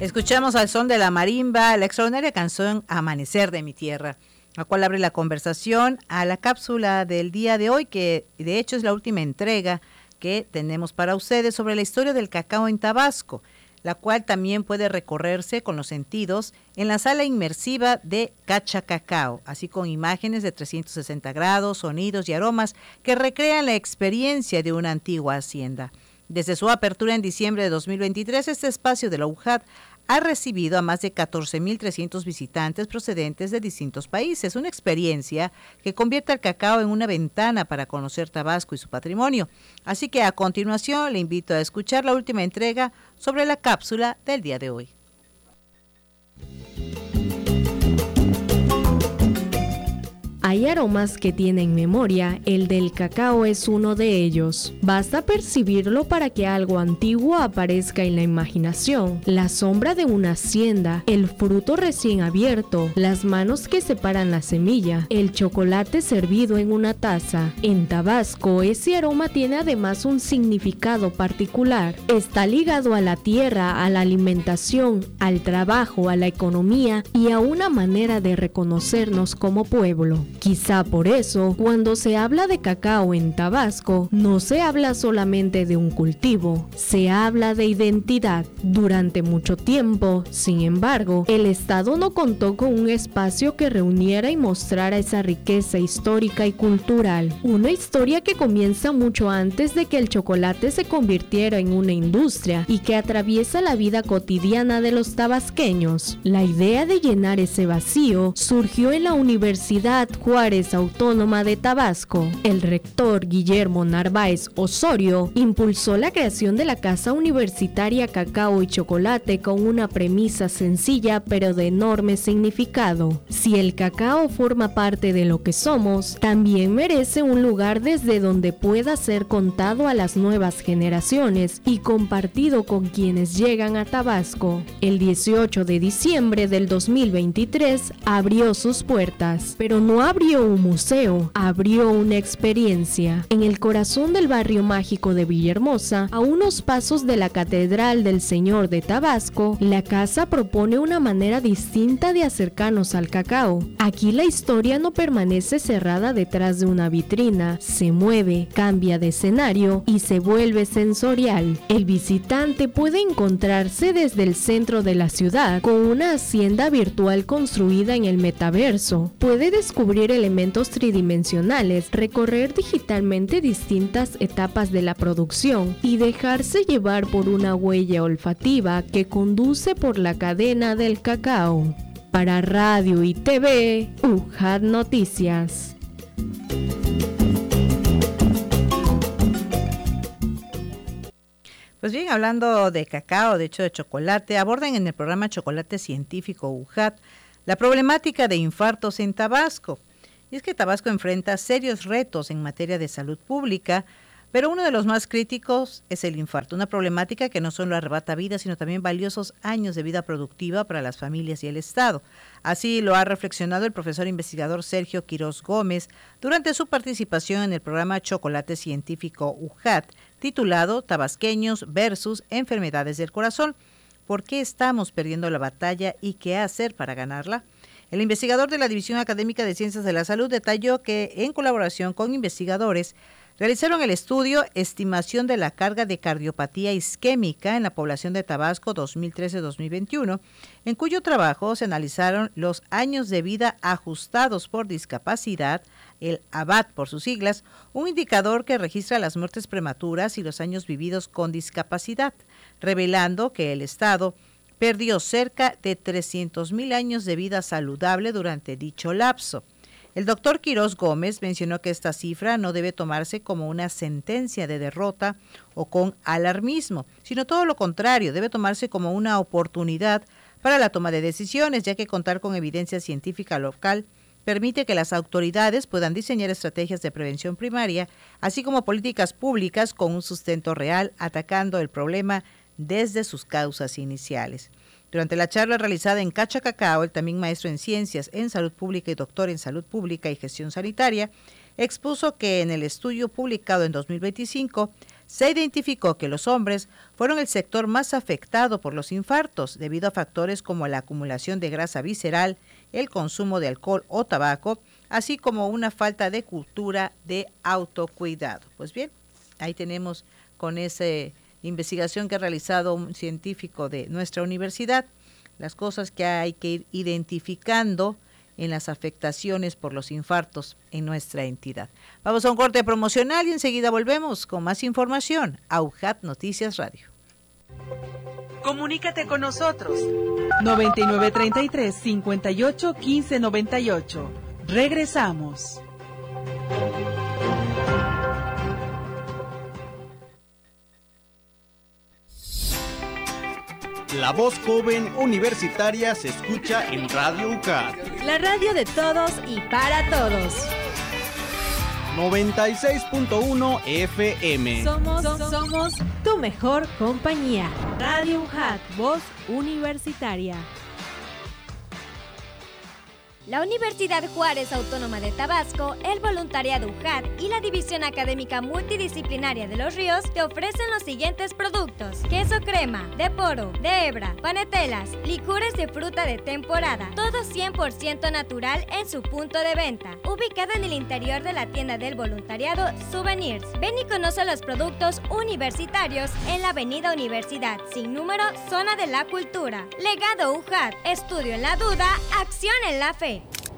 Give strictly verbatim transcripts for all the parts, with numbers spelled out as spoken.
Escuchamos al son de la marimba, la extraordinaria canción Amanecer de mi tierra, la cual abre la conversación a la cápsula del día de hoy, que de hecho es la última entrega que tenemos para ustedes sobre la historia del cacao en Tabasco, la cual también puede recorrerse con los sentidos en la sala inmersiva de Cacha Cacao, así con imágenes de trescientos sesenta grados, sonidos y aromas que recrean la experiencia de una antigua hacienda. Desde su apertura en diciembre de dos mil veintitrés, este espacio de la U J A T ha recibido a más de catorce mil trescientos visitantes procedentes de distintos países, una experiencia que convierte al cacao en una ventana para conocer Tabasco y su patrimonio. Así que a continuación le invito a escuchar la última entrega sobre la cápsula del día de hoy. Hay aromas que tienen memoria, el del cacao es uno de ellos. Basta percibirlo para que algo antiguo aparezca en la imaginación. La sombra de una hacienda, el fruto recién abierto, las manos que separan la semilla, el chocolate servido en una taza. En Tabasco, ese aroma tiene además un significado particular. Está ligado a la tierra, a la alimentación, al trabajo, a la economía y a una manera de reconocernos como pueblo. Quizá por eso, cuando se habla de cacao en Tabasco, no se habla solamente de un cultivo, se habla de identidad. Durante mucho tiempo, sin embargo, el Estado no contó con un espacio que reuniera y mostrara esa riqueza histórica y cultural. Una historia que comienza mucho antes de que el chocolate se convirtiera en una industria y que atraviesa la vida cotidiana de los tabasqueños. La idea de llenar ese vacío surgió en la Universidad Juárez Autónoma de Tabasco. El rector Guillermo Narváez Osorio impulsó la creación de la Casa Universitaria Cacao y Chocolate con una premisa sencilla pero de enorme significado. Si el cacao forma parte de lo que somos, también merece un lugar desde donde pueda ser contado a las nuevas generaciones y compartido con quienes llegan a Tabasco. El dieciocho de diciembre del dos mil veintitrés abrió sus puertas, pero no abrió un museo, abrió una experiencia. En el corazón del barrio mágico de Villahermosa, a unos pasos de la Catedral del Señor de Tabasco, la casa propone una manera distinta de acercarnos al cacao. Aquí la historia no permanece cerrada detrás de una vitrina, se mueve, cambia de escenario y se vuelve sensorial. El visitante puede encontrarse desde el centro de la ciudad con una hacienda virtual construida en el metaverso. Puede descubrir elementos tridimensionales, recorrer digitalmente distintas etapas de la producción y dejarse llevar por una huella olfativa que conduce por la cadena del cacao. Para Radio y T V, U J A T Noticias. Pues bien, hablando de cacao, de hecho de chocolate, abordan en el programa Chocolate Científico U J A T la problemática de infartos en Tabasco. Y es que Tabasco enfrenta serios retos en materia de salud pública, pero uno de los más críticos es el infarto, una problemática que no solo arrebata vidas, sino también valiosos años de vida productiva para las familias y el Estado. Así lo ha reflexionado el profesor investigador Sergio Quirós Gómez durante su participación en el programa Chocolate Científico U J A T, titulado Tabasqueños versus Enfermedades del Corazón. ¿Por qué estamos perdiendo la batalla y qué hacer para ganarla? El investigador de la División Académica de Ciencias de la Salud detalló que, en colaboración con investigadores, realizaron el estudio Estimación de la carga de cardiopatía isquémica en la población de Tabasco dos mil trece a dos mil veintiuno, en cuyo trabajo se analizaron los años de vida ajustados por discapacidad, el A B A T por sus siglas, un indicador que registra las muertes prematuras y los años vividos con discapacidad, revelando que el Estado perdió cerca de trescientos mil años de vida saludable durante dicho lapso. El doctor Quirós Gómez mencionó que esta cifra no debe tomarse como una sentencia de derrota o con alarmismo, sino todo lo contrario, debe tomarse como una oportunidad para la toma de decisiones, ya que contar con evidencia científica local permite que las autoridades puedan diseñar estrategias de prevención primaria, así como políticas públicas con un sustento real, atacando el problema desde sus causas iniciales. Durante la charla realizada en Cacha Cacao, el también maestro en Ciencias en Salud Pública y doctor en Salud Pública y Gestión Sanitaria, expuso que en el estudio publicado en dos mil veinticinco se identificó que los hombres fueron el sector más afectado por los infartos debido a factores como la acumulación de grasa visceral, el consumo de alcohol o tabaco, así como una falta de cultura de autocuidado. Pues bien, ahí tenemos con esa investigación que ha realizado un científico de nuestra universidad, las cosas que hay que ir identificando en las afectaciones por los infartos en nuestra entidad. Vamos a un corte promocional y enseguida volvemos con más información a U J A T Noticias Radio. Comunícate con nosotros. noventa y nueve treinta y tres, cincuenta y ocho, quince noventa y ocho. Regresamos. La voz joven universitaria se escucha en Radio U C A T. La radio de todos y para todos. noventa y seis punto uno F M. Somos, somos tu mejor compañía. Radio U J A T, voz universitaria. La Universidad Juárez Autónoma de Tabasco, el Voluntariado U J A T y la División Académica Multidisciplinaria de Los Ríos te ofrecen los siguientes productos: queso crema, de poro, de hebra, panetelas, licores de fruta de temporada, todo cien por ciento natural en su punto de venta, ubicado en el interior de la tienda del voluntariado Souvenirs. Ven y conoce los productos universitarios en la Avenida Universidad, sin número, Zona de la Cultura. Legado U J A T, estudio en la duda, acción en la fe.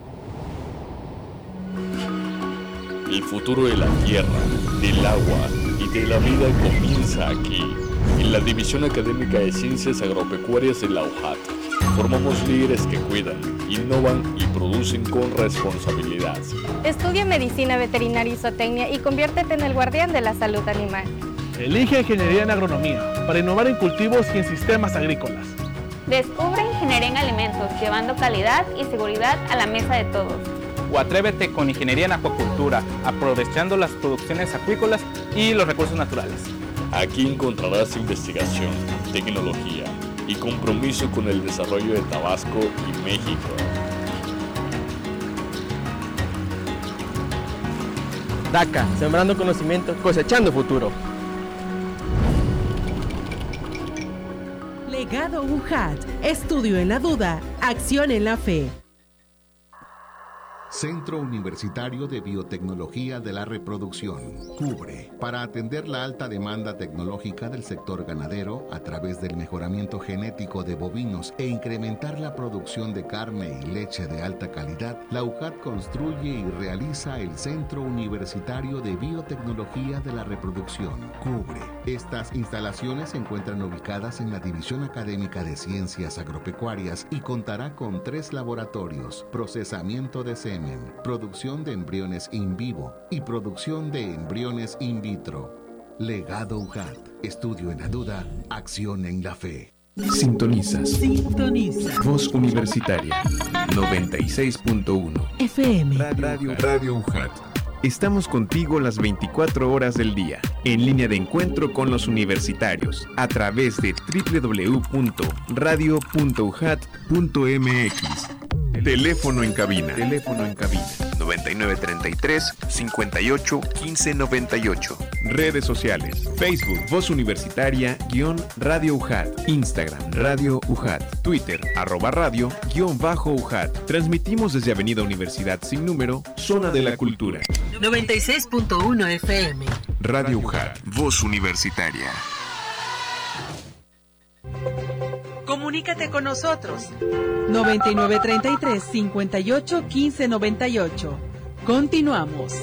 El futuro de la tierra, del agua y de la vida comienza aquí, en la División Académica de Ciencias Agropecuarias de la U J A T. Formamos líderes que cuidan, innovan y producen con responsabilidad. Estudia Medicina Veterinaria y Zootecnia y conviértete en el guardián de la salud animal. Elige Ingeniería en Agronomía para innovar en cultivos y en sistemas agrícolas. Descubre Ingeniería en Alimentos, llevando calidad y seguridad a la mesa de todos. O atrévete con Ingeniería en Acuacultura, aprovechando las producciones acuícolas y los recursos naturales. Aquí encontrarás investigación, tecnología y compromiso con el desarrollo de Tabasco y México. DACA, sembrando conocimiento, cosechando futuro. Legado U J A T, estudio en la duda, acción en la fe. Centro Universitario de Biotecnología de la Reproducción, CUBRE, para atender la alta demanda tecnológica del sector ganadero a través del mejoramiento genético de bovinos e incrementar la producción de carne y leche de alta calidad. La U J A T construye y realiza el Centro Universitario de Biotecnología de la Reproducción, CUBRE. Estas instalaciones se encuentran ubicadas en la División Académica de Ciencias Agropecuarias y contará con tres laboratorios: procesamiento de semen, producción de embriones in vivo y producción de embriones in vitro. Legado U J A T, estudio en la duda, acción en la fe. Sintonizas. Sintoniza. Voz Universitaria noventa y seis punto uno F M. Radio, Radio U J A T. Estamos contigo las veinticuatro horas del día, en línea de encuentro con los universitarios, a través de doble u doble u doble u punto radio punto u j a t punto m x. Teléfono en cabina. Teléfono en cabina. noventa y nueve treinta y tres, cincuenta y ocho, quince noventa y ocho. Redes sociales. Facebook, Voz Universitaria, guión Radio U J A T. Instagram, Radio U J A T. Twitter, arroba radio, guión bajo U J A T. Transmitimos desde Avenida Universidad sin número, Zona de la Cultura. noventa y seis punto uno F M. Radio U J A T. Voz Universitaria. Comunícate con nosotros. noventa y nueve treinta y tres, cincuenta y ocho, quince noventa y ocho. Continuamos.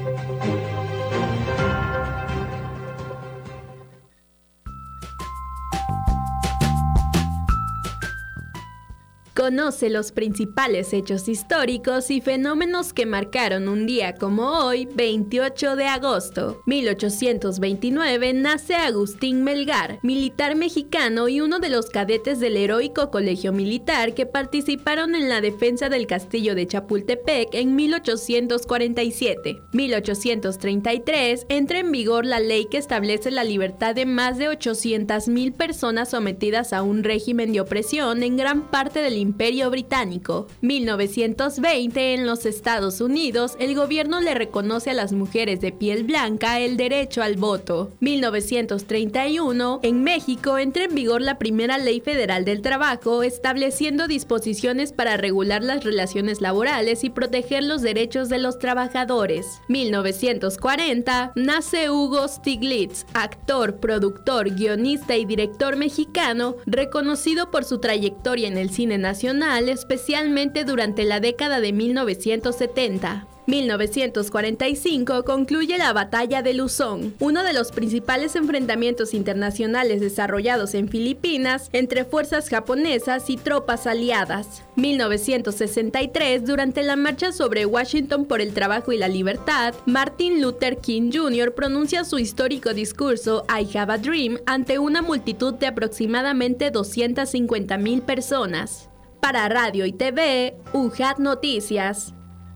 Conoce los principales hechos históricos y fenómenos que marcaron un día como hoy, veintiocho de agosto. mil ochocientos veintinueve nace Agustín Melgar, militar mexicano y uno de los cadetes del heroico colegio militar que participaron en la defensa del castillo de Chapultepec en mil ochocientos cuarenta y siete. mil ochocientos treinta y tres entra en vigor la ley que establece la libertad de más de ochocientas mil personas sometidas a un régimen de opresión en gran parte del Imperio Británico. mil novecientos veinte, en los Estados Unidos, el gobierno le reconoce a las mujeres de piel blanca el derecho al voto. mil novecientos treinta y uno, en México entra en vigor la primera Ley Federal del Trabajo, estableciendo disposiciones para regular las relaciones laborales y proteger los derechos de los trabajadores. mil novecientos cuarenta, nace Hugo Stiglitz, actor, productor, guionista y director mexicano, reconocido por su trayectoria en el cine nacional, especialmente durante la década de mil novecientos setenta. mil novecientos cuarenta y cinco concluye la Batalla de Luzón, uno de los principales enfrentamientos internacionales desarrollados en Filipinas entre fuerzas japonesas y tropas aliadas. mil novecientos sesenta y tres, durante la marcha sobre Washington por el trabajo y la libertad, Martin Luther King junior pronuncia su histórico discurso I Have a Dream ante una multitud de aproximadamente doscientas cincuenta mil personas. Para Radio y T V, U J A T Noticias.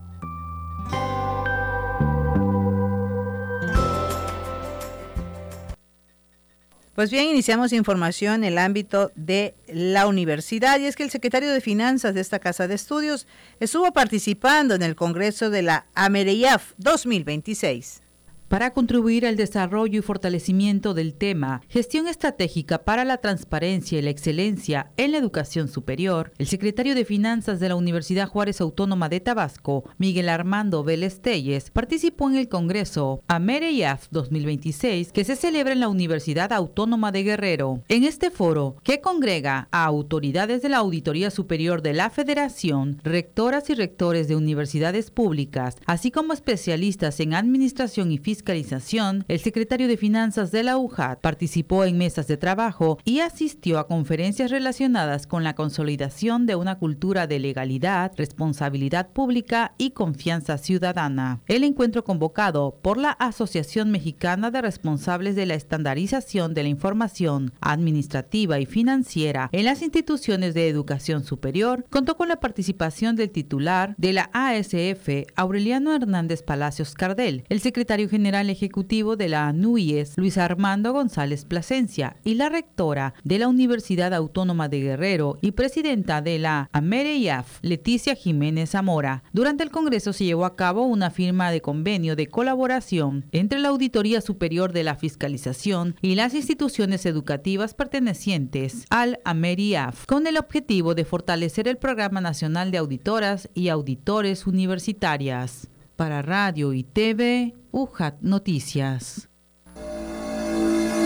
Pues bien, iniciamos información en el ámbito de la universidad, y es que el secretario de Finanzas de esta casa de estudios estuvo participando en el Congreso de la AMEREIAF dos mil veintiséis. Para contribuir al desarrollo y fortalecimiento del tema Gestión Estratégica para la Transparencia y la Excelencia en la Educación Superior, el secretario de Finanzas de la Universidad Juárez Autónoma de Tabasco, Miguel Armando Vélez Telles, participó en el Congreso AMEREIAF dos mil veintiséis que se celebra en la Universidad Autónoma de Guerrero. En este foro, que congrega a autoridades de la Auditoría Superior de la Federación, rectoras y rectores de universidades públicas, así como especialistas en administración y fiscalización, Fiscalización, el secretario de Finanzas de la U J A T participó en mesas de trabajo y asistió a conferencias relacionadas con la consolidación de una cultura de legalidad, responsabilidad pública y confianza ciudadana. El encuentro, convocado por la Asociación Mexicana de Responsables de la Estandarización de la Información Administrativa y Financiera en las instituciones de educación superior, contó con la participación del titular de la A S F, Aureliano Hernández Palacios Cardel, el secretario general General Ejecutivo de la ANUIES, Luis Armando González Plasencia, y la rectora de la Universidad Autónoma de Guerrero y presidenta de la AMEREIAF, Leticia Jiménez Zamora. Durante el Congreso se llevó a cabo una firma de convenio de colaboración entre la Auditoría Superior de la Fiscalización y las instituciones educativas pertenecientes al AMEREIAF, con el objetivo de fortalecer el Programa Nacional de Auditoras y Auditores Universitarias. Para Radio y T V, U J A T Noticias.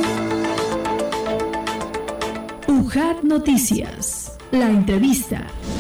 U J A T Noticias, la entrevista.